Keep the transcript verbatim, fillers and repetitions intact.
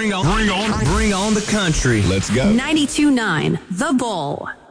Bring on, bring on, bring on the country. Let's go. ninety-two point nine The Bull.